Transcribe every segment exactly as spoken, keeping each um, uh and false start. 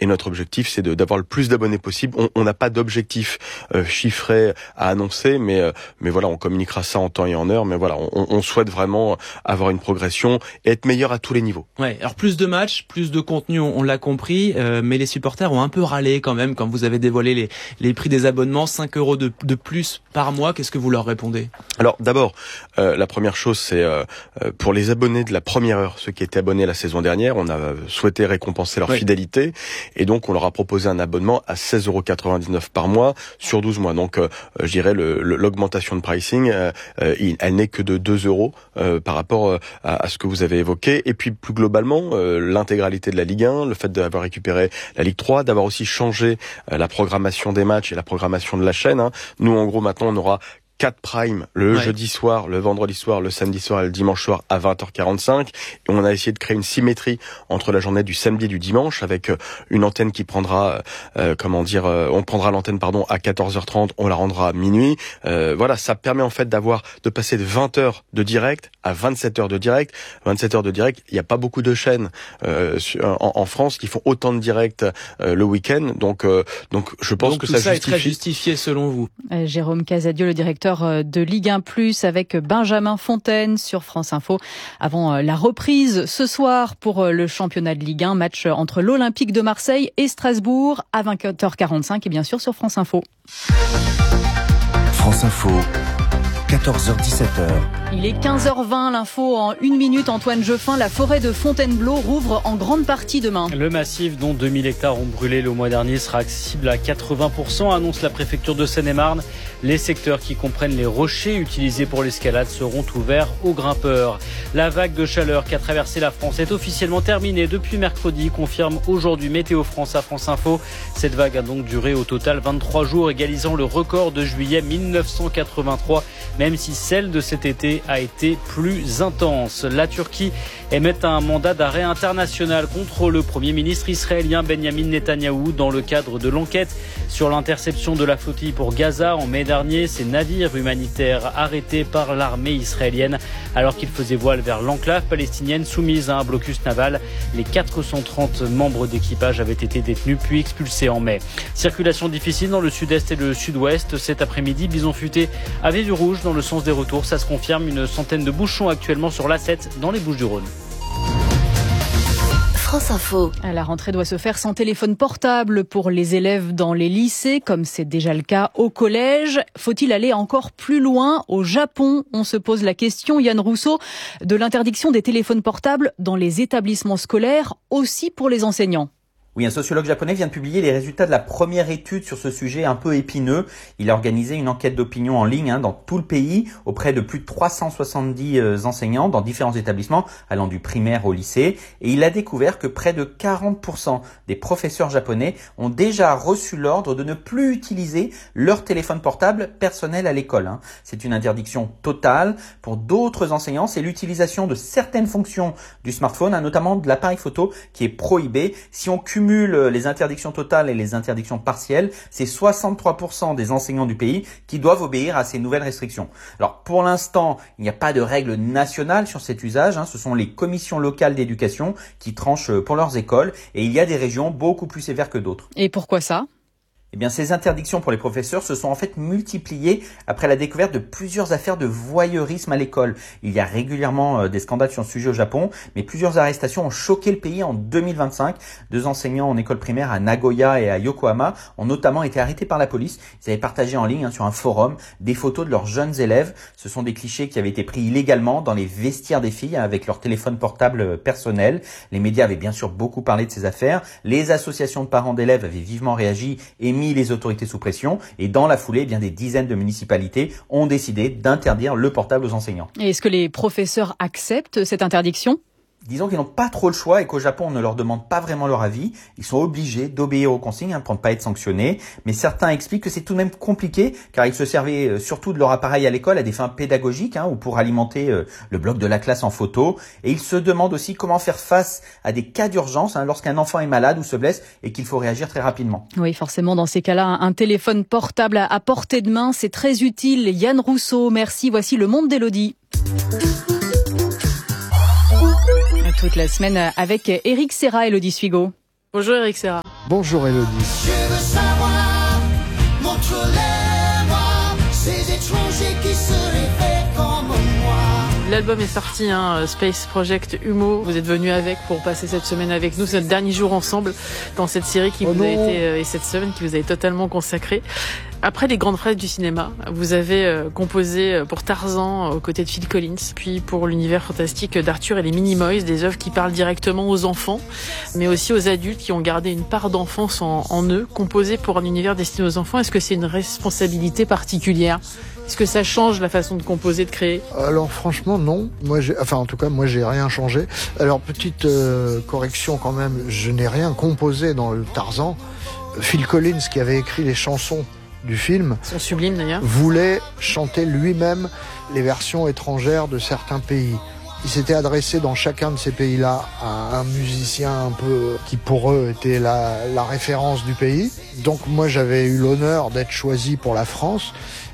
Et notre objectif, c'est de, d'avoir le plus d'abonnés possible. On n'a pas d'objectif euh, chiffré à annoncer, mais euh, mais voilà, on communiquera ça en temps et en heure. Mais voilà, on, on souhaite vraiment avoir une progression et être meilleur à tous les niveaux. Ouais. Alors plus de matchs, plus de contenu, on, on l'a compris, euh, mais les supporters ont un peu râlé quand même quand vous avez dévoilé les les prix des abonnements, cinq euros de de plus par mois. Qu'est-ce que vous leur répondez? Alors d'abord, euh, la première chose, c'est euh, pour les abonnés de la première heure, ceux qui étaient abonnés la saison dernière, on a souhaité récompenser leur oui. fidélité, et donc on leur a proposé un abonnement à seize euros quatre-vingt-dix-neuf par mois sur douze mois. Donc euh, je dirais le, le, l'augmentation de pricing, euh, elle n'est que de deux euros euh, par rapport à, à ce que vous avez évoqué. Et puis plus globalement, euh, l'intégralité de la Ligue un, le fait d'avoir récupéré la Ligue trois, d'avoir aussi changé euh, la programmation des matchs et la programmation de la chaîne. Hein. Nous, en gros, maintenant, on aura quatre primes le ouais. jeudi soir, le vendredi soir, le samedi soir et le dimanche soir à vingt heures quarante-cinq. Et on a essayé de créer une symétrie entre la journée du samedi et du dimanche avec une antenne qui prendra, euh, comment dire, euh, on prendra l'antenne pardon à quatorze heures trente, on la rendra à minuit. Euh, voilà, ça permet en fait d'avoir de passer de vingt heures de direct à vingt-sept heures de direct. vingt-sept heures de direct, il n'y a pas beaucoup de chaînes euh, en, en France qui font autant de direct euh, le week-end. Donc, euh, donc je pense donc, que tout ça, ça justifie. est très justifié selon vous. Euh, Jérôme Casadieu, le directeur de Ligue un plus, avec Benjamin Fontaine sur France Info. Avant la reprise ce soir pour le championnat de Ligue un, match entre l'Olympique de Marseille et Strasbourg à vingt heures quarante-cinq et bien sûr sur France Info. France Info. quatorze heures dix-sept heures. Il est quinze heures vingt, l'info en une minute. Antoine Jeuffin, la forêt de Fontainebleau rouvre en grande partie demain. Le massif dont deux mille hectares ont brûlé le mois dernier sera accessible à quatre-vingts pour cent, annonce la préfecture de Seine-et-Marne. Les secteurs qui comprennent les rochers utilisés pour l'escalade seront ouverts aux grimpeurs. La vague de chaleur qui a traversé la France est officiellement terminée depuis mercredi, confirme aujourd'hui Météo France à France Info. Cette vague a donc duré au total vingt-trois jours, égalisant le record de juillet mille neuf cent quatre-vingt-trois, même si celle de cet été a été plus intense. La Turquie émet un mandat d'arrêt international contre le Premier ministre israélien Benjamin Netanyahou dans le cadre de l'enquête sur l'interception de la flottille pour Gaza en mai dernier. Ces navires humanitaires arrêtés par l'armée israélienne alors qu'ils faisaient voile vers l'enclave palestinienne soumise à un blocus naval. Les quatre cent trente membres d'équipage avaient été détenus puis expulsés en mai. Circulation difficile dans le sud-est et le sud-ouest. Cet après-midi, Bison Futé avait du rouge dans le sens des retours. Ça se confirme, une centaine de bouchons actuellement sur l'A sept dans les Bouches-du-Rhône. France Info. La rentrée doit se faire sans téléphone portable pour les élèves dans les lycées, comme c'est déjà le cas au collège. Faut-il aller encore plus loin? Au Japon, on se pose la question, Yann Rousseau, de l'interdiction des téléphones portables dans les établissements scolaires, aussi pour les enseignants. Oui, un sociologue japonais vient de publier les résultats de la première étude sur ce sujet un peu épineux. Il a organisé une enquête d'opinion en ligne hein, dans tout le pays auprès de plus de trois cent soixante-dix euh, enseignants dans différents établissements allant du primaire au lycée. Et il a découvert que près de quarante pour cent des professeurs japonais ont déjà reçu l'ordre de ne plus utiliser leur téléphone portable personnel à l'école. Hein. C'est une interdiction totale. Pour d'autres enseignants, c'est l'utilisation de certaines fonctions du smartphone, hein, notamment de l'appareil photo qui est prohibé. Si on cumule les interdictions totales et les interdictions partielles, c'est soixante-trois pour cent des enseignants du pays qui doivent obéir à ces nouvelles restrictions. Alors pour l'instant, il n'y a pas de règle nationale sur cet usage, hein. Ce sont les commissions locales d'éducation qui tranchent pour leurs écoles et il y a des régions beaucoup plus sévères que d'autres. Et pourquoi ça ? Eh bien, ces interdictions pour les professeurs se sont en fait multipliées après la découverte de plusieurs affaires de voyeurisme à l'école. Il y a régulièrement des scandales sur ce sujet au Japon, mais plusieurs arrestations ont choqué le pays en deux mille vingt-cinq. Deux enseignants en école primaire à Nagoya et à Yokohama ont notamment été arrêtés par la police. Ils avaient partagé en ligne hein, sur un forum des photos de leurs jeunes élèves. Ce sont des clichés qui avaient été pris illégalement dans les vestiaires des filles avec leur téléphone portable personnel. Les médias avaient bien sûr beaucoup parlé de ces affaires. Les associations de parents d'élèves avaient vivement réagi et mis les autorités sous pression et dans la foulée, eh bien des dizaines de municipalités ont décidé d'interdire le portable aux enseignants. Et est-ce que les professeurs acceptent cette interdiction ? Disons qu'ils n'ont pas trop le choix et qu'au Japon, on ne leur demande pas vraiment leur avis. Ils sont obligés d'obéir aux consignes hein, pour ne pas être sanctionnés. Mais certains expliquent que c'est tout de même compliqué car ils se servaient surtout de leur appareil à l'école à des fins pédagogiques hein, ou pour alimenter euh, le bloc de la classe en photo. Et ils se demandent aussi comment faire face à des cas d'urgence hein, lorsqu'un enfant est malade ou se blesse et qu'il faut réagir très rapidement. Oui, forcément, dans ces cas-là, un téléphone portable à portée de main, c'est très utile. Yann Rousseau, merci. Voici Le Monde d'Élodie. Toute la semaine avec Éric Serra et Élodie Suigo. Bonjour Eric Serra. Bonjour Elodie. Je veux savoir, montre-les-moi, ces étrangers qui se réveillent comme moi. L'album est sorti, hein, Space Project Humo. Vous êtes venu avec pour passer cette semaine avec nous. C'est notre dernier jour ensemble dans cette série qui oh vous non. a été, euh, et cette semaine qui vous a été totalement consacrée. Après les grandes phrases du cinéma, vous avez euh, composé pour Tarzan aux côtés de Phil Collins, puis pour l'univers fantastique d'Arthur et les Minimoys, des œuvres qui parlent directement aux enfants, mais aussi aux adultes qui ont gardé une part d'enfance en, en eux, composé pour un univers destiné aux enfants. Est-ce que c'est une responsabilité particulière ? Est-ce que ça change la façon de composer, de créer ? Alors franchement non. Moi, j'ai, enfin en tout cas moi j'ai rien changé. Alors petite euh, correction quand même, je n'ai rien composé dans le Tarzan. Phil Collins qui avait écrit les chansons du film, Ils sont sublimes d'ailleurs, voulait chanter lui-même les versions étrangères de certains pays. Il s'était adressé dans chacun de ces pays-là à un musicien un peu qui pour eux était la, la référence du pays. Donc moi j'avais eu l'honneur d'être choisi pour la France.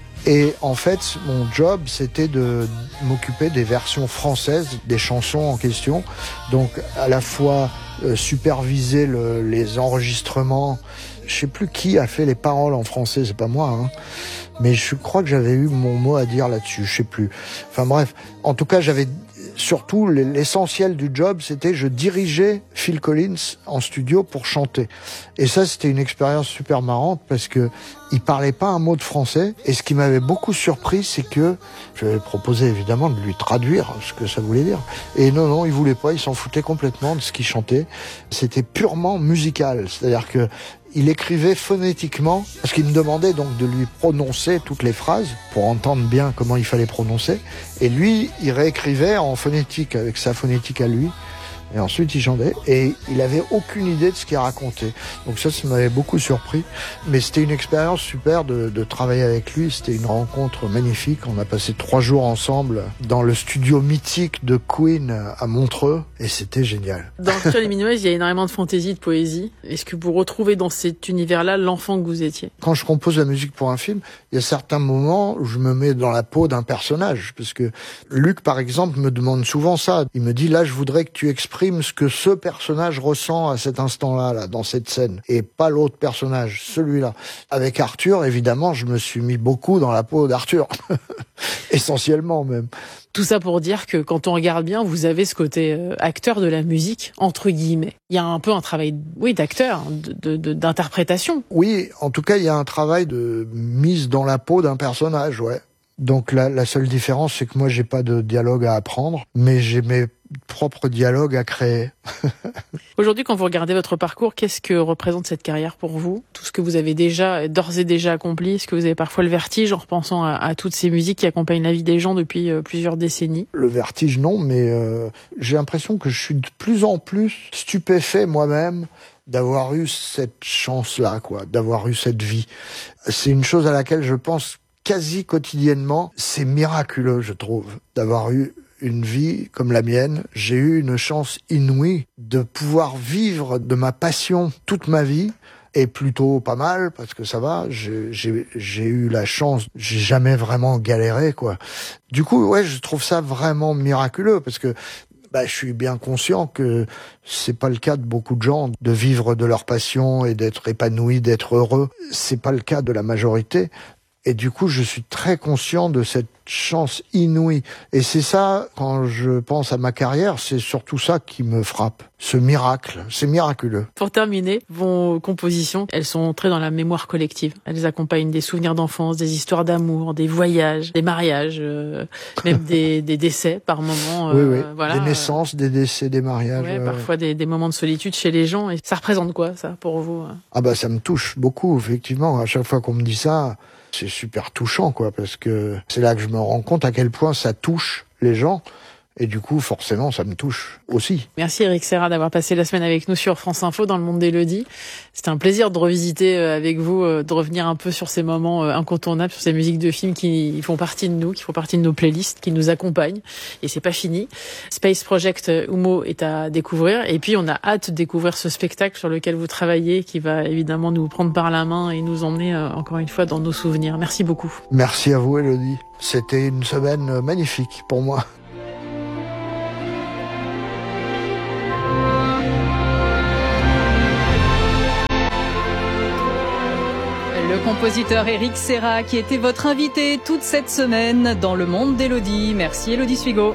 Et en fait, mon job, c'était de m'occuper des versions françaises des chansons en question. Donc, à la fois euh, superviser le, les enregistrements. Je sais plus qui a fait les paroles en français, c'est pas moi, hein. Mais je crois que j'avais eu mon mot à dire là-dessus, je sais plus. Enfin bref, en tout cas, j'avais surtout l'essentiel du job, c'était je dirigeais Phil Collins en studio pour chanter. Et ça, c'était une expérience super marrante parce que il parlait pas un mot de français. Et ce qui m'avait beaucoup surpris, c'est que je lui avais proposé évidemment de lui traduire ce que ça voulait dire. Et non, non, il voulait pas, il s'en foutait complètement de ce qu'il chantait. C'était purement musical, c'est-à-dire que il écrivait phonétiquement, parce qu'il me demandait donc de lui prononcer toutes les phrases pour entendre bien comment il fallait prononcer. Et lui, il réécrivait en phonétique, avec sa phonétique à lui. Et ensuite, il chantait. Et il avait aucune idée de ce qu'il racontait. Donc ça, ça m'avait beaucoup surpris. Mais c'était une expérience super de, de travailler avec lui. C'était une rencontre magnifique. On a passé trois jours ensemble dans le studio mythique de Queen à Montreux. Et c'était génial. Dans Arthur et les Minimoys, il y a énormément de fantaisie, de poésie. Est-ce que vous retrouvez dans cet univers-là l'enfant que vous étiez ? Quand je compose la musique pour un film, il y a certains moments où je me mets dans la peau d'un personnage. Parce que Luc, par exemple, me demande souvent ça. Il me dit, là, je voudrais que tu exprimes ce que ce personnage ressent à cet instant-là, là, dans cette scène, et pas l'autre personnage, celui-là. Avec Arthur, évidemment, je me suis mis beaucoup dans la peau d'Arthur, essentiellement même. Tout ça pour dire que quand on regarde bien, vous avez ce côté euh, acteur de la musique, entre guillemets. Il y a un peu un travail, oui, d'acteur, de, de, d'interprétation. Oui, en tout cas, il y a un travail de mise dans la peau d'un personnage, ouais. Donc la, la seule différence, c'est que moi, j'ai pas de dialogue à apprendre, mais j'ai mes propres dialogues à créer. Aujourd'hui, quand vous regardez votre parcours, qu'est-ce que représente cette carrière pour vous ? Tout ce que vous avez déjà, d'ores et déjà accompli, est-ce que vous avez parfois le vertige en repensant à, à toutes ces musiques qui accompagnent la vie des gens depuis euh, plusieurs décennies ? Le vertige, non, mais euh, j'ai l'impression que je suis de plus en plus stupéfait moi-même d'avoir eu cette chance-là, quoi, d'avoir eu cette vie. C'est une chose à laquelle je pense quasi quotidiennement. C'est miraculeux, je trouve, d'avoir eu une vie comme la mienne. J'ai eu une chance inouïe de pouvoir vivre de ma passion toute ma vie, et plutôt pas mal, parce que ça va, j'ai, j'ai, j'ai eu la chance, j'ai jamais vraiment galéré, quoi. Du coup, ouais, je trouve ça vraiment miraculeux, parce que bah, je suis bien conscient que c'est pas le cas de beaucoup de gens, de vivre de leur passion et d'être épanoui, d'être heureux. C'est pas le cas de la majorité. Et du coup, je suis très conscient de cette chance inouïe. Et c'est ça, quand je pense à ma carrière, c'est surtout ça qui me frappe. Ce miracle, c'est miraculeux. Pour terminer, vos compositions, elles sont entrées dans la mémoire collective. Elles accompagnent des souvenirs d'enfance, des histoires d'amour, des voyages, des mariages, euh, même des, des décès par moments. Euh, oui, oui. Voilà. Des naissances, des décès, des mariages. Ouais, euh... parfois des, des moments de solitude chez les gens. Et ça représente quoi, ça, pour vous ? Ah bah, ça me touche beaucoup, effectivement. À chaque fois qu'on me dit ça, c'est super touchant, quoi, parce que c'est là que je me rends compte à quel point ça touche les gens. Et du coup, forcément, ça me touche aussi. Merci Eric Serra d'avoir passé la semaine avec nous sur France Info dans le monde d'Élodie. C'était un plaisir de revisiter avec vous, de revenir un peu sur ces moments incontournables, sur ces musiques de films qui font partie de nous, qui font partie de nos playlists, qui nous accompagnent. Et c'est pas fini. Space Project Humo est à découvrir. Et puis, on a hâte de découvrir ce spectacle sur lequel vous travaillez, qui va évidemment nous prendre par la main et nous emmener encore une fois dans nos souvenirs. Merci beaucoup. Merci à vous, Élodie. C'était une semaine magnifique pour moi. Le compositeur Éric Serra qui était votre invité toute cette semaine dans Le Monde d'Élodie. Merci Élodie Suigo.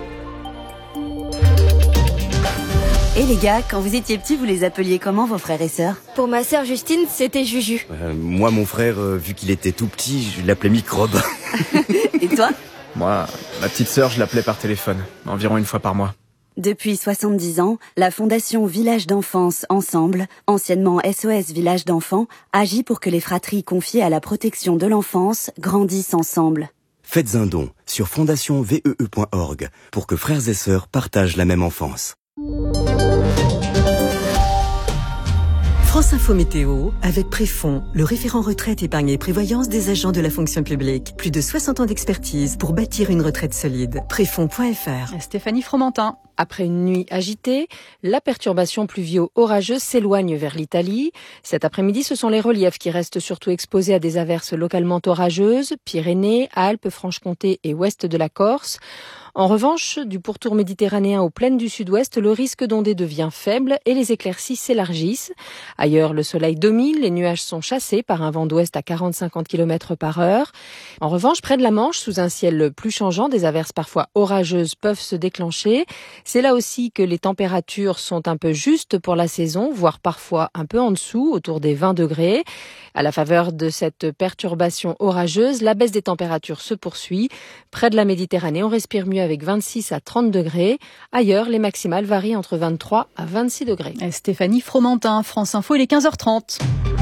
Et les gars, quand vous étiez petits, vous les appeliez comment vos frères et sœurs? Pour ma sœur Justine, c'était Juju. Euh, moi, mon frère, euh, vu qu'il était tout petit, je l'appelais Microbe. Et toi? Moi, ma petite sœur, je l'appelais par téléphone, environ une fois par mois. Depuis soixante-dix ans, la Fondation Village d'Enfance Ensemble, anciennement S O S Village d'Enfants, agit pour que les fratries confiées à la protection de l'enfance grandissent ensemble. Faites un don sur fondation vee point org pour que frères et sœurs partagent la même enfance. France Info Météo, avec Préfond, le référent retraite, épargne et prévoyance des agents de la fonction publique. Plus de soixante ans d'expertise pour bâtir une retraite solide. Préfond point f r. Stéphanie Fromentin. Après une nuit agitée, la perturbation pluvio-orageuse s'éloigne vers l'Italie. Cet après-midi, ce sont les reliefs qui restent surtout exposés à des averses localement orageuses, Pyrénées, Alpes, Franche-Comté et ouest de la Corse. En revanche, du pourtour méditerranéen aux plaines du sud-ouest, le risque d'ondée devient faible et les éclaircies s'élargissent. Ailleurs, le soleil domine, les nuages sont chassés par un vent d'ouest à quarante à cinquante kilomètres par heure. En revanche, près de la Manche, sous un ciel plus changeant, des averses parfois orageuses peuvent se déclencher. C'est là aussi que les températures sont un peu justes pour la saison, voire parfois un peu en dessous, autour des vingt degrés. À la faveur de cette perturbation orageuse, la baisse des températures se poursuit. Près de la Méditerranée, on respire mieux avec vingt-six à trente degrés. Ailleurs, les maximales varient entre vingt-trois à vingt-six degrés. Et Stéphanie Fromentin, France Info, il est quinze heures trente.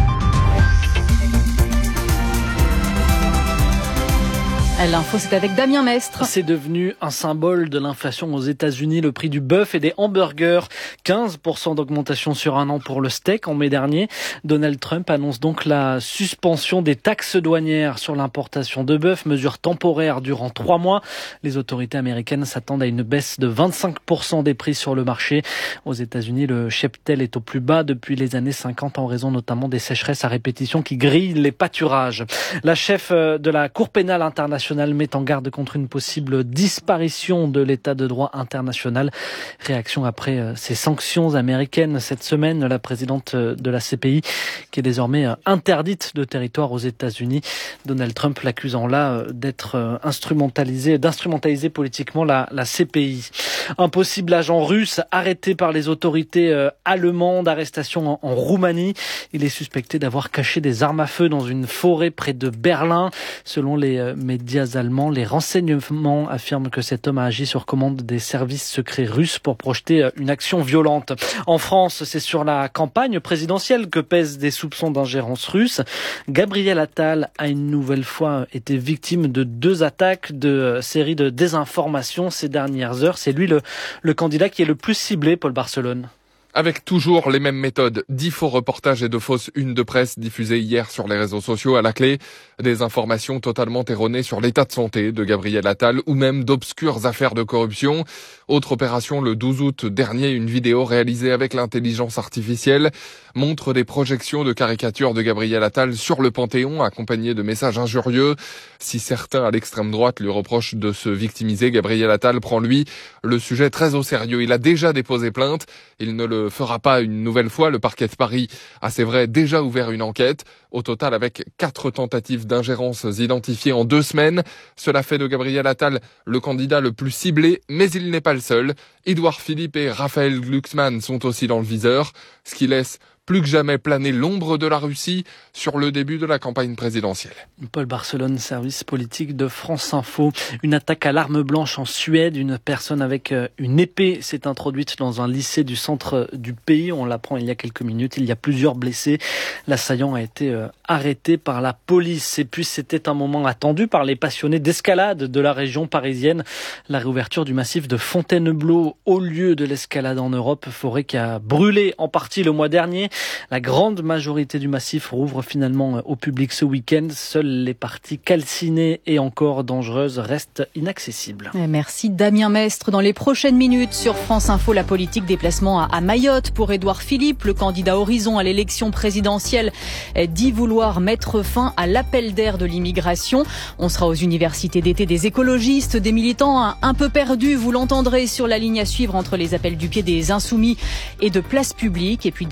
L'info, c'est avec Damien Mestre. C'est devenu un symbole de l'inflation aux États-Unis. Le prix du bœuf et des hamburgers, quinze pour cent d'augmentation sur un an pour le steak en mai dernier. Donald Trump annonce donc la suspension des taxes douanières sur l'importation de bœuf, mesure temporaire durant trois mois. Les autorités américaines s'attendent à une baisse de vingt-cinq pour cent des prix sur le marché. Aux États-Unis, le cheptel est au plus bas depuis les années cinquante en raison notamment des sécheresses à répétition qui grillent les pâturages. La chef de la Cour pénale internationale met en garde contre une possible disparition de l'état de droit international. Réaction après ces sanctions américaines cette semaine. La présidente de la C P I qui est désormais interdite de territoire aux États-Unis. Donald Trump l'accusant là d'être instrumentalisé, d'instrumentaliser politiquement la, la C P I. Un possible agent russe arrêté par les autorités allemandes. Arrestation en, en Roumanie. Il est suspecté d'avoir caché des armes à feu dans une forêt près de Berlin. Selon les médias allemands, les renseignements affirment que cet homme a agi sur commande des services secrets russes pour projeter une action violente. En France, c'est sur la campagne présidentielle que pèsent des soupçons d'ingérence russe. Gabriel Attal a une nouvelle fois été victime de deux attaques de séries de désinformation ces dernières heures. C'est lui le, le candidat qui est le plus ciblé, Paul Barcelone. Avec toujours les mêmes méthodes, dix faux reportages et de fausses unes de presse diffusées hier sur les réseaux sociaux à la clé, des informations totalement erronées sur l'état de santé de Gabriel Attal ou même d'obscures affaires de corruption. Autre opération le douze août dernier, une vidéo réalisée avec l'intelligence artificielle montre des projections de caricatures de Gabriel Attal sur le Panthéon accompagnées de messages injurieux. Si certains à l'extrême droite lui reprochent de se victimiser, Gabriel Attal prend lui le sujet très au sérieux. Il a déjà déposé plainte, il ne le fera pas une nouvelle fois. Le parquet de Paris a, c'est vrai, déjà ouvert une enquête. Au total, avec quatre tentatives d'ingérence identifiées en deux semaines. Cela fait de Gabriel Attal le candidat le plus ciblé, mais il n'est pas le seul. Édouard Philippe et Raphaël Glucksmann sont aussi dans le viseur, ce qui laisse plus que jamais planer l'ombre de la Russie sur le début de la campagne présidentielle. Paul Barcelone, service politique de France Info. Une attaque à l'arme blanche en Suède. Une personne avec une épée s'est introduite dans un lycée du centre du pays. On l'apprend il y a quelques minutes. Il y a plusieurs blessés. L'assaillant a été arrêté par la police. Et puis c'était un moment attendu par les passionnés d'escalade de la région parisienne. La réouverture du massif de Fontainebleau au lieu de l'escalade en Europe. Forêt qui a brûlé en partie le mois dernier. La grande majorité du massif rouvre finalement au public ce week-end. Seules les parties calcinées et encore dangereuses restent inaccessibles. Merci Damien Mestre. Dans les prochaines minutes sur France Info, la politique déplacement à Mayotte pour Édouard Philippe. Le candidat Horizon à l'élection présidentielle dit vouloir mettre fin à l'appel d'air de l'immigration. On sera aux universités d'été des écologistes, des militants un peu perdus. Vous l'entendrez sur la ligne à suivre entre les appels du pied des Insoumis et de Place Publique. Et puis des entreprises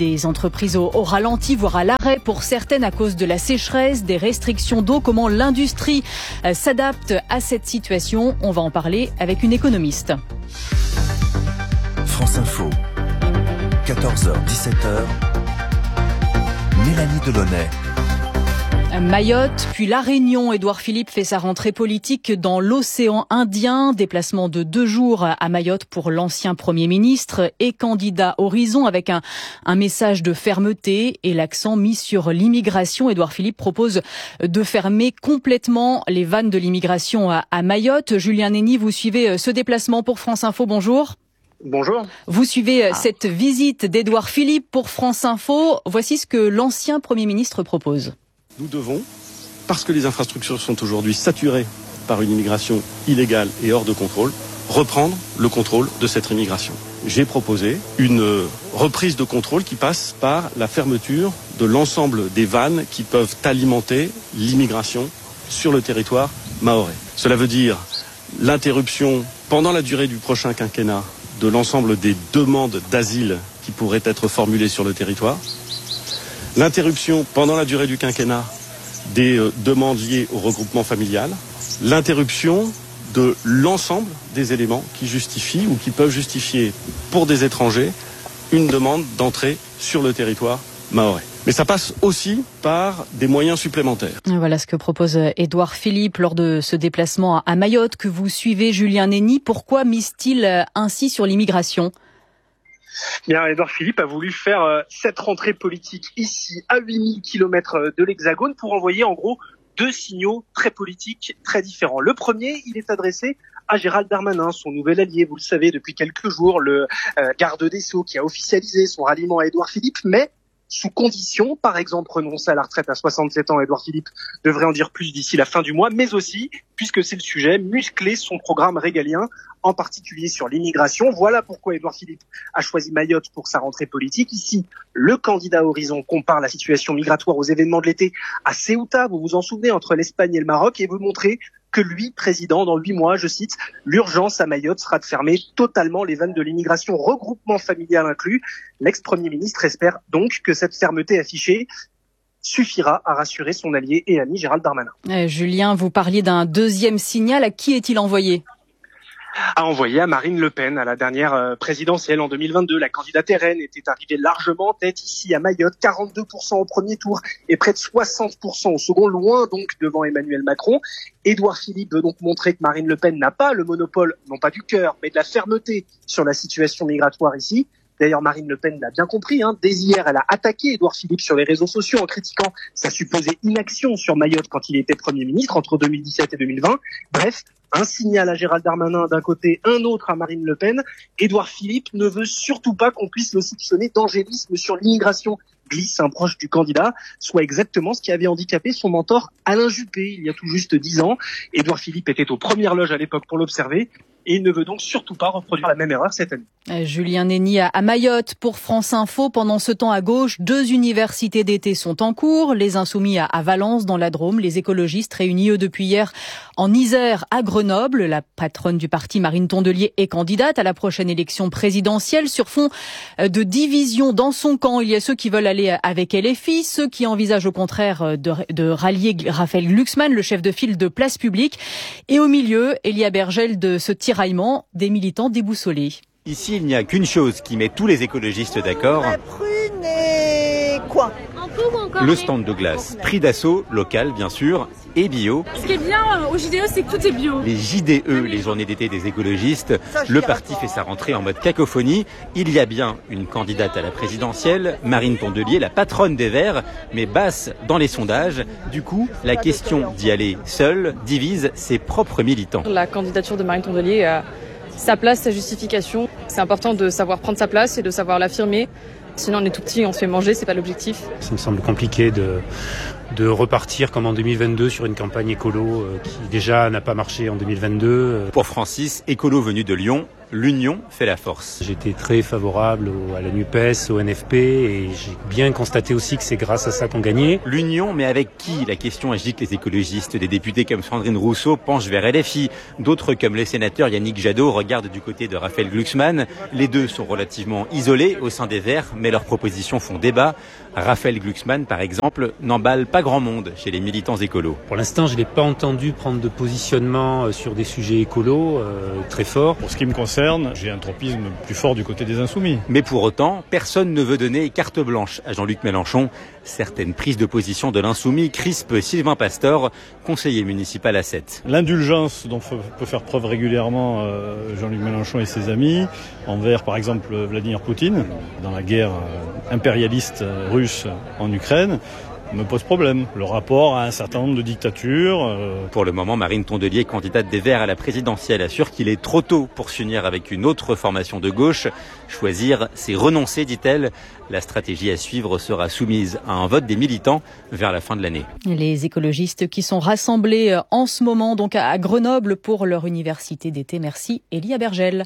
entreprises au, au ralenti, voire à l'arrêt pour certaines à cause de la sécheresse, des restrictions d'eau. Comment l'industrie euh, s'adapte à cette situation? On va en parler avec une économiste. France Info, quatorze heures dix-sept heures, Mélanie Delaunay. Mayotte, puis La Réunion. Édouard Philippe fait sa rentrée politique dans l'océan Indien. Déplacement de deux jours à Mayotte pour l'ancien Premier ministre et candidat Horizon avec un, un message de fermeté et l'accent mis sur l'immigration. Édouard Philippe propose de fermer complètement les vannes de l'immigration à, à Mayotte. Julien Néni, vous suivez ce déplacement pour France Info. Bonjour. Bonjour. Vous suivez ah. cette visite d'Édouard Philippe pour France Info. Voici ce que l'ancien Premier ministre propose. Nous devons, parce que les infrastructures sont aujourd'hui saturées par une immigration illégale et hors de contrôle, reprendre le contrôle de cette immigration. J'ai proposé une reprise de contrôle qui passe par la fermeture de l'ensemble des vannes qui peuvent alimenter l'immigration sur le territoire mahorais. Cela veut dire l'interruption pendant la durée du prochain quinquennat de l'ensemble des demandes d'asile qui pourraient être formulées sur le territoire, l'interruption pendant la durée du quinquennat des euh, demandes liées au regroupement familial, l'interruption de l'ensemble des éléments qui justifient ou qui peuvent justifier pour des étrangers une demande d'entrée sur le territoire mahorais. Mais ça passe aussi par des moyens supplémentaires. Voilà ce que propose Édouard Philippe lors de ce déplacement à Mayotte que vous suivez, Julien Néni. Pourquoi mise-t-il ainsi sur l'immigration ? Bien, Édouard Philippe a voulu faire euh, cette rentrée politique ici, à huit mille kilomètres de l'Hexagone, pour envoyer en gros deux signaux très politiques, très différents. Le premier, il est adressé à Gérald Darmanin, son nouvel allié, vous le savez, depuis quelques jours, le euh, garde des Sceaux qui a officialisé son ralliement à Édouard Philippe, mais sous condition, par exemple, renoncer à la retraite à soixante-sept ans. Édouard Philippe devrait en dire plus d'ici la fin du mois, mais aussi, puisque c'est le sujet, muscler son programme régalien, en particulier sur l'immigration. Voilà pourquoi Édouard Philippe a choisi Mayotte pour sa rentrée politique. Ici, le candidat Horizon compare la situation migratoire aux événements de l'été à Ceuta, vous vous en souvenez, entre l'Espagne et le Maroc, et veut montrer que lui, président, dans huit mois, je cite, l'urgence à Mayotte sera de fermer totalement les vannes de l'immigration, regroupement familial inclus. L'ex-premier ministre espère donc que cette fermeté affichée suffira à rassurer son allié et ami Gérald Darmanin. Euh, Julien, vous parliez d'un deuxième signal. À qui est-il envoyé ? A envoyé à Marine Le Pen à la dernière présidentielle en deux mille vingt-deux. La candidate R N était arrivée largement en tête ici à Mayotte, quarante-deux pour cent au premier tour et près de soixante pour cent au second, loin donc devant Emmanuel Macron. Édouard Philippe veut donc montrer que Marine Le Pen n'a pas le monopole, non pas du cœur, mais de la fermeté sur la situation migratoire ici. D'ailleurs, Marine Le Pen l'a bien compris. Hein. Dès hier, elle a attaqué Édouard Philippe sur les réseaux sociaux en critiquant sa supposée inaction sur Mayotte quand il était Premier ministre entre deux mille dix-sept et deux mille vingt. Bref, un signal à Gérald Darmanin d'un côté, un autre à Marine Le Pen. Édouard Philippe ne veut surtout pas qu'on puisse le soupçonner d'angélisme sur l'immigration, glisse un proche du candidat, soit exactement ce qui avait handicapé son mentor Alain Juppé il y a tout juste dix ans. Édouard Philippe était aux premières loges à l'époque pour l'observer. Et il ne veut donc surtout pas reproduire la même erreur cette année. Euh, Julien Néni à Mayotte pour France Info. Pendant ce temps à gauche, deux universités d'été sont en cours. Les Insoumis à, à Valence dans la Drôme. Les écologistes réunis eux depuis hier en Isère à Grenoble. La patronne du parti Marine Tondelier est candidate à la prochaine élection présidentielle. Sur fond de division dans son camp, il y a ceux qui veulent aller avec L F I, ceux qui envisagent au contraire de, de rallier Raphaël Glucksmann, le chef de file de Place Publique. Et au milieu, Elia Bergel de ce tiraillement, des militants déboussolés. Ici, il n'y a qu'une chose qui met tous les écologistes d'accord. La prune et quoi ? Le stand de glace. Prix d'assaut, local bien sûr, et bio. Ce qui est bien au J D E, c'est que tout est bio. Les J D E, les journées d'été des écologistes, le parti fait sa rentrée en mode cacophonie. Il y a bien une candidate à la présidentielle, Marine Tondelier, la patronne des Verts, mais basse dans les sondages. Du coup, la question d'y aller seule divise ses propres militants. La candidature de Marine Tondelier a sa place, sa justification. C'est important de savoir prendre sa place et de savoir l'affirmer. Sinon, on est tout petit, on se fait manger, c'est pas l'objectif. Ça me semble compliqué de de repartir comme en deux mille vingt-deux sur une campagne écolo euh, qui déjà n'a pas marché en deux mille vingt-deux. Pour Francis, écolo venu de Lyon, l'union fait la force. J'étais très favorable au, à la NUPES, au N F P et j'ai bien constaté aussi que c'est grâce à ça qu'on gagnait. L'union, mais avec qui? La question agite les écologistes. Des députés comme Sandrine Rousseau penchent vers L F I. D'autres comme les sénateurs Yannick Jadot regardent du côté de Raphaël Glucksmann. Les deux sont relativement isolés au sein des Verts, mais leurs propositions font débat. Raphaël Glucksmann, par exemple, n'emballe pas grand monde chez les militants écolos. Pour l'instant, je ne l'ai pas entendu prendre de positionnement sur des sujets écolos euh, très forts. Pour ce qui me concerne, j'ai un tropisme plus fort du côté des insoumis. Mais pour autant, personne ne veut donner carte blanche à Jean-Luc Mélenchon. Certaines prises de position de l'insoumis crispent Sylvain Pastor, conseiller municipal à Sète. L'indulgence dont peut faire preuve régulièrement Jean-Luc Mélenchon et ses amis envers, par exemple, Vladimir Poutine, dans la guerre impérialiste russe en Ukraine, me pose problème. Le rapport à un certain nombre de dictatures. Euh... Pour le moment, Marine Tondelier, candidate des Verts à la présidentielle, assure qu'il est trop tôt pour s'unir avec une autre formation de gauche. Choisir, c'est renoncer, dit-elle. La stratégie à suivre sera soumise à un vote des militants vers la fin de l'année. Les écologistes qui sont rassemblés en ce moment donc à Grenoble pour leur université d'été. Merci Elia Bergel.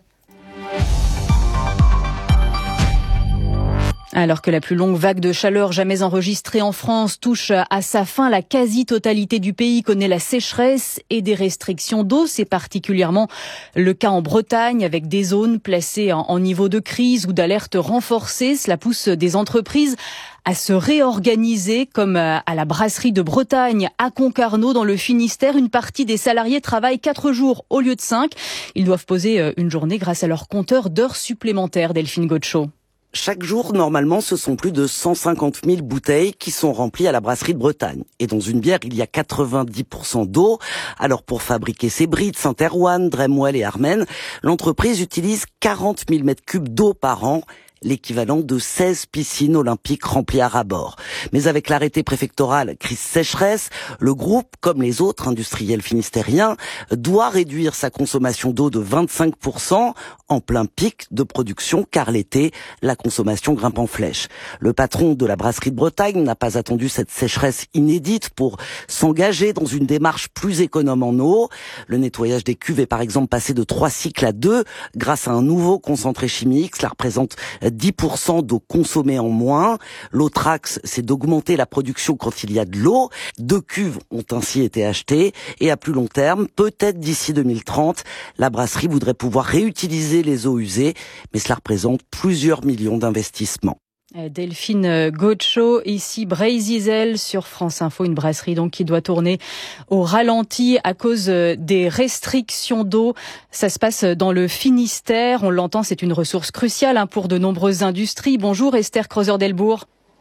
Alors que la plus longue vague de chaleur jamais enregistrée en France touche à sa fin, la quasi-totalité du pays connaît la sécheresse et des restrictions d'eau. C'est particulièrement le cas en Bretagne, avec des zones placées en niveau de crise ou d'alerte renforcée. Cela pousse des entreprises à se réorganiser, comme à la brasserie de Bretagne à Concarneau dans le Finistère. Une partie des salariés travaillent quatre jours au lieu de cinq. Ils doivent poser une journée grâce à leur compteur d'heures supplémentaires. Delphine Gaucho. Chaque jour, normalement, ce sont plus de cent cinquante mille bouteilles qui sont remplies à la brasserie de Bretagne. Et dans une bière, il y a quatre-vingt-dix pour cent d'eau. Alors pour fabriquer ces brides, Saint-Erwan, Dremwell et Armen, l'entreprise utilise quarante mille mètres cubes d'eau par an, l'équivalent de seize piscines olympiques remplies à ras-bord. Mais avec l'arrêté préfectoral crise sécheresse, le groupe, comme les autres industriels finistériens, doit réduire sa consommation d'eau de vingt-cinq pour cent en plein pic de production, car l'été, la consommation grimpe en flèche. Le patron de la brasserie de Bretagne n'a pas attendu cette sécheresse inédite pour s'engager dans une démarche plus économe en eau. Le nettoyage des cuves est par exemple passé de trois cycles à deux grâce à un nouveau concentré chimique. Cela représente dix pour cent d'eau consommée en moins. L'autre axe, c'est d'augmenter la production quand il y a de l'eau. Deux cuves ont ainsi été achetées et à plus long terme, peut-être d'ici deux mille trente, la brasserie voudrait pouvoir réutiliser les eaux usées, mais cela représente plusieurs millions d'investissements. Delphine Gaucho, ici Brézizel sur France Info, une brasserie donc qui doit tourner au ralenti à cause des restrictions d'eau. Ça se passe dans le Finistère, on l'entend, c'est une ressource cruciale hein, pour de nombreuses industries. Bonjour Esther Creuser-Delbourg.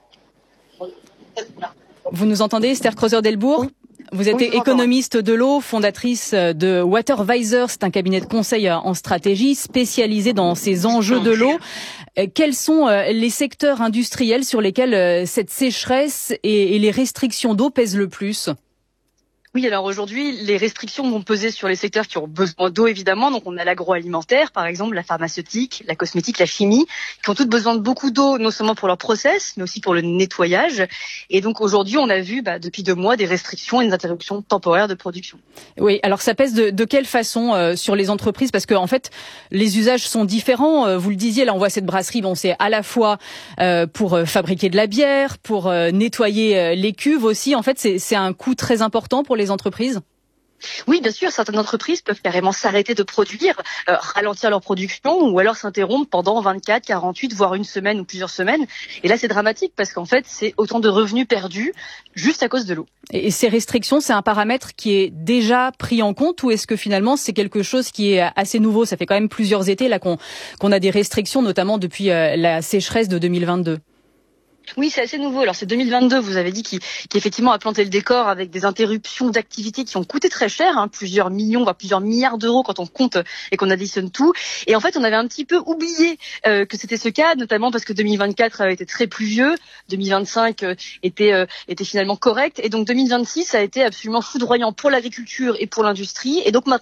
Vous nous entendez Esther Creuser-Delbourg ? Vous êtes oui, économiste de l'eau, fondatrice de Watervisor, c'est un cabinet de conseil en stratégie spécialisé dans ces enjeux de l'eau. Quels sont les secteurs industriels sur lesquels cette sécheresse et les restrictions d'eau pèsent le plus ? Oui, alors aujourd'hui, les restrictions vont peser sur les secteurs qui ont besoin d'eau, évidemment. Donc, on a l'agroalimentaire, par exemple, la pharmaceutique, la cosmétique, la chimie, qui ont toutes besoin de beaucoup d'eau, non seulement pour leur process, mais aussi pour le nettoyage. Et donc, aujourd'hui, on a vu, bah, depuis deux mois, des restrictions et des interruptions temporaires de production. Oui, alors ça pèse de, de quelle façon euh, sur les entreprises ? Parce que, en fait, les usages sont différents. Euh, vous le disiez, là, on voit cette brasserie, bon, c'est à la fois euh, pour euh, fabriquer de la bière, pour euh, nettoyer euh, les cuves aussi. En fait, c'est, c'est un coût très important pour les entreprises ? Oui, bien sûr, certaines entreprises peuvent carrément s'arrêter de produire, euh, ralentir leur production ou alors s'interrompre pendant vingt-quatre, quarante-huit, voire une semaine ou plusieurs semaines. Et là, c'est dramatique parce qu'en fait, c'est autant de revenus perdus juste à cause de l'eau. Et ces restrictions, c'est un paramètre qui est déjà pris en compte ou est-ce que finalement, c'est quelque chose qui est assez nouveau ? Ça fait quand même plusieurs étés là qu'on, qu'on a des restrictions, notamment depuis euh, la sécheresse de deux mille vingt-deux. Oui, c'est assez nouveau. Alors c'est deux mille vingt-deux, vous avez dit, qui, qui effectivement a planté le décor avec des interruptions d'activités qui ont coûté très cher, hein, plusieurs millions, voire plusieurs milliards d'euros quand on compte et qu'on additionne tout. Et en fait, on avait un petit peu oublié euh, que c'était ce cas, notamment parce que deux mille vingt-quatre avait été très pluvieux, deux mille vingt-cinq euh, était, euh, était finalement correct, et donc deux mille vingt-six a été absolument foudroyant pour l'agriculture et pour l'industrie. Et donc maintenant,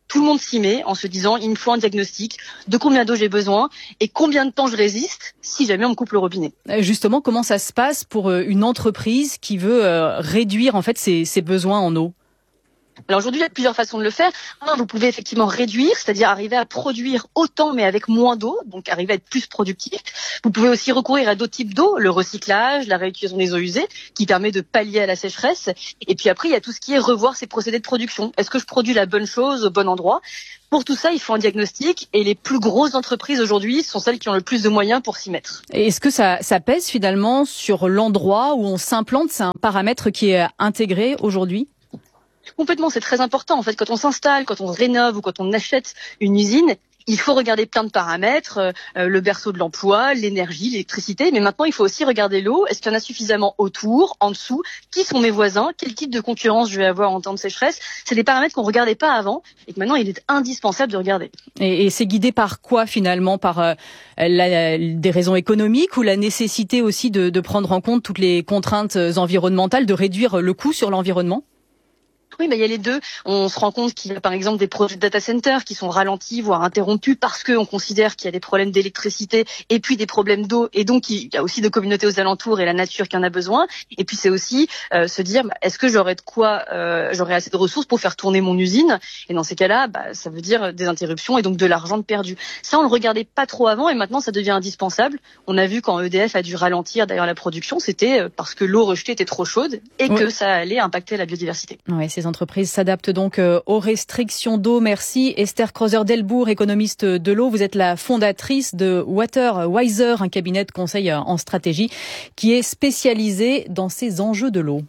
tout le monde s'y met en se disant il me faut un diagnostic, de combien d'eau j'ai besoin et combien de temps je résiste si jamais on me coupe le robinet. Justement, comment ça se passe pour une entreprise qui veut réduire en fait ses, ses besoins en eau ? Alors aujourd'hui, il y a plusieurs façons de le faire. Un, vous pouvez effectivement réduire, c'est-à-dire arriver à produire autant mais avec moins d'eau, donc arriver à être plus productif. Vous pouvez aussi recourir à d'autres types d'eau, le recyclage, la réutilisation des eaux usées, qui permet de pallier à la sécheresse. Et puis après, il y a tout ce qui est revoir ses procédés de production. Est-ce que je produis la bonne chose au bon endroit ? Pour tout ça, il faut un diagnostic et les plus grosses entreprises aujourd'hui sont celles qui ont le plus de moyens pour s'y mettre. Et est-ce que ça, ça pèse finalement sur l'endroit où on s'implante ? C'est un paramètre qui est intégré aujourd'hui ? Complètement, c'est très important. En fait, quand on s'installe, quand on rénove ou quand on achète une usine, il faut regarder plein de paramètres, euh, le berceau de l'emploi, l'énergie, l'électricité, mais maintenant il faut aussi regarder l'eau. Est-ce qu'il y en a suffisamment autour, en dessous ? Qui sont mes voisins ? Quel type de concurrence je vais avoir en temps de sécheresse ? C'est des paramètres qu'on regardait pas avant et que maintenant il est indispensable de regarder. Et, et c'est guidé par quoi finalement ? Par euh, la, des raisons économiques ou la nécessité aussi de, de prendre en compte toutes les contraintes environnementales, de réduire le coût sur l'environnement ? Oui, mais il y a les deux. On se rend compte qu'il y a par exemple des projets de data centers qui sont ralentis, voire interrompus, parce qu'on considère qu'il y a des problèmes d'électricité et puis des problèmes d'eau. Et donc, il y a aussi des communautés aux alentours et la nature qui en a besoin. Et puis, c'est aussi euh, se dire, bah, est-ce que j'aurai de quoi, euh, j'aurai assez de ressources pour faire tourner mon usine ? Et dans ces cas-là, bah, ça veut dire des interruptions et donc de l'argent de perdu. Ça, on le regardait pas trop avant et maintenant, ça devient indispensable. On a vu quand E D F a dû ralentir d'ailleurs la production, c'était parce que l'eau rejetée était trop chaude et oui. que ça allait impacter la biodiversité. Ouais, c'est Les entreprises s'adaptent donc aux restrictions d'eau. Merci Esther Crozer-Delbourg, économiste de l'eau. Vous êtes la fondatrice de Water Wiser, un cabinet de conseil en stratégie qui est spécialisé dans ces enjeux de l'eau.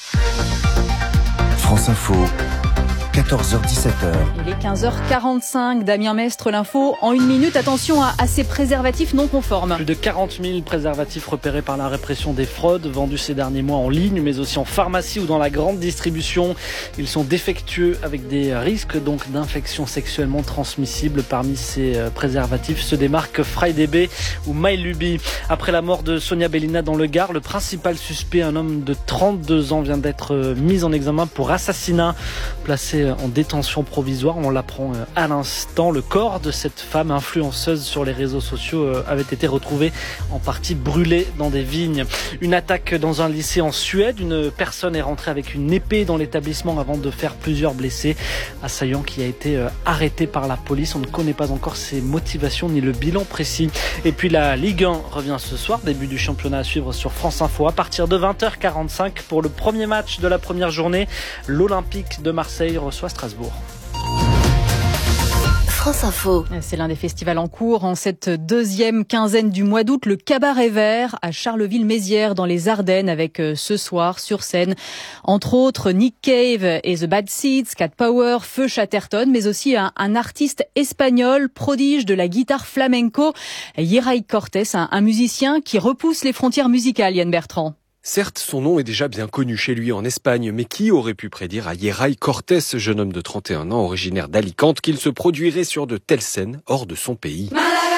France Info. quatorze heures dix-sept heures. Il est quinze heures quarante-cinq. Damien Mestre, l'info en une minute. Attention à, à ces préservatifs non conformes. Plus de quarante mille préservatifs repérés par la répression des fraudes, vendus ces derniers mois en ligne, mais aussi en pharmacie ou dans la grande distribution. Ils sont défectueux avec des risques donc d'infections sexuellement transmissibles. Parmi ces préservatifs se démarquent FryDB ou MyLuby. Après la mort de Sonia Bellina dans le Gard, le principal suspect, un homme de trente-deux ans, vient d'être mis en examen pour assassinat. Placé en détention provisoire, on l'apprend à l'instant. Le corps de cette femme influenceuse sur les réseaux sociaux avait été retrouvé en partie brûlé dans des vignes. Une attaque dans un lycée en Suède. Une personne est rentrée avec une épée dans l'établissement avant de faire plusieurs blessés. Assaillant qui a été arrêté par la police. On ne connaît pas encore ses motivations ni le bilan précis. Et puis la Ligue un revient ce soir. Début du championnat à suivre sur France Info à partir de vingt heures quarante-cinq pour le premier match de la première journée. L'Olympique de Marseille reçoit Strasbourg. France Info. C'est l'un des festivals en cours en cette deuxième quinzaine du mois d'août, le Cabaret Vert à Charleville-Mézières dans les Ardennes, avec ce soir sur scène entre autres Nick Cave et The Bad Seeds, Cat Power, Feu Chatterton, mais aussi un, un artiste espagnol prodige de la guitare flamenco, Yeray Cortés, un, un musicien qui repousse les frontières musicales. Yann Bertrand. Certes, son nom est déjà bien connu chez lui en Espagne, mais qui aurait pu prédire à Yeray Cortés, jeune homme de trente et un ans originaire d'Alicante, qu'il se produirait sur de telles scènes hors de son pays.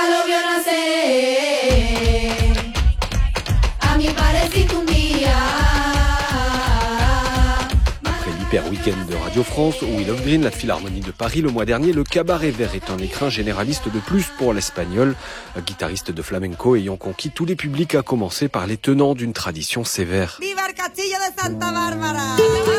Hyper Week-end de Radio France, au Wheel of Green, la Philharmonie de Paris le mois dernier, le Cabaret Vert est un écrin généraliste de plus pour l'Espagnol, guitariste de flamenco ayant conquis tous les publics, à commencer par les tenants d'une tradition sévère. Viva el Castillo de Santa Bárbara.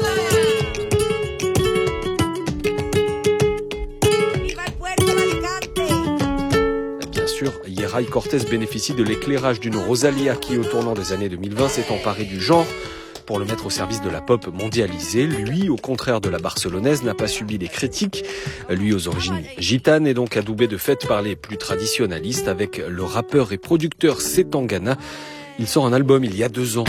Viva el Puerto de Alicante. Bien sûr, Yeray Cortés bénéficie de l'éclairage d'une Rosalía qui, au tournant des années deux mille vingt, s'est emparée du genre pour le mettre au service de la pop mondialisée. Lui, au contraire de la barcelonaise, n'a pas subi les critiques. Lui, aux origines gitanes, est donc adoubé de fait par les plus traditionnalistes avec le rappeur et producteur Setangana. Il sort un album il y a deux ans.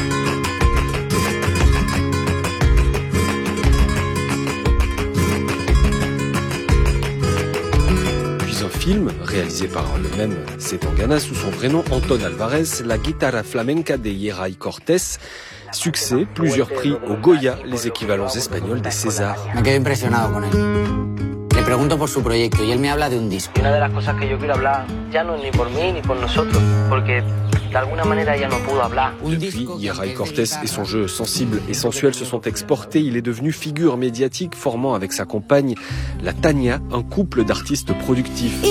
Puis un film réalisé par le même Setangana sous son vrai nom Anton Alvarez, La Guitarra Flamenca de Yeray Cortés. Succès, plusieurs prix au Goya, les équivalents espagnols des Césars. pregunto por su proyecto y él me habla de un disco. Una de las cosas que yo quiero hablar ya no es ni por mí ni por nosotros, porque de alguna manera ella no pudo hablar. Depuis, Ray Cortés et son jeu sensible et sensuel se sont exportés. Il est devenu figure médiatique, formant avec sa compagne la Tania un couple d'artistes productifs.